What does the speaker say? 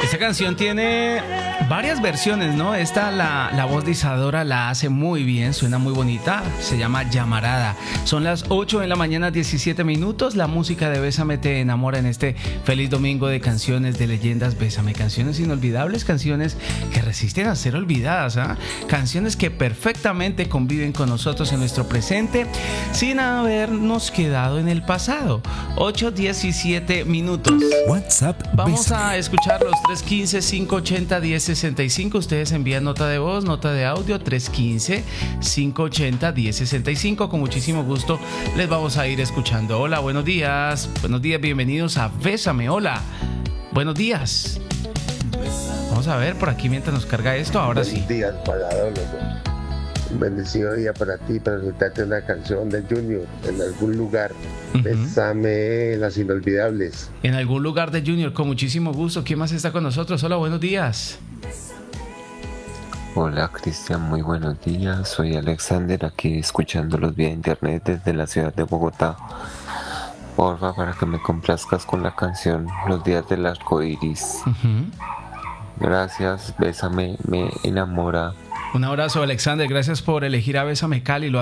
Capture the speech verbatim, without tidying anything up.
Esta canción tiene varias versiones, ¿no? Esta, la, la voz de Isadora la hace muy bien, suena muy bonita, se llama Llamarada. Son las ocho de la mañana, diecisiete minutos. La música de Bésame te enamora en este feliz domingo de canciones, de leyendas. Bésame, canciones inolvidables, canciones que resisten a ser olvidadas, ¿eh? Canciones que perfectamente conviven con nosotros en nuestro presente sin habernos quedado en el pasado. ocho diecisiete minutos. WhatsApp. Vamos Bésame. a escuchar los tres uno cinco, cinco ocho cero, uno cero seis cinco. Ustedes envían nota de voz, nota de audio tres uno cinco, cinco ocho cero, uno cero seis cinco. Con muchísimo gusto les vamos a ir escuchando. Hola, buenos días. Buenos días, bienvenidos a Bésame. Hola, buenos días. Vamos a ver por aquí mientras nos carga esto. Ahora sí. Buenos días, pagadólogo. Un bendecido día para ti, para resultarte una canción de Junior en algún lugar. Ujú. Bésame, las inolvidables. En algún lugar de Junior, con muchísimo gusto. ¿Quién más está con nosotros? Hola, buenos días. Hola Cristian, muy buenos días. Soy Alexander, aquí escuchándolos vía internet desde la ciudad de Bogotá. Porfa, para que me complazcas con la canción Los días del arco iris. Ujú. Gracias, Bésame, me enamora. Un abrazo, Alexander. Gracias por elegir a Bésame Cali. Lo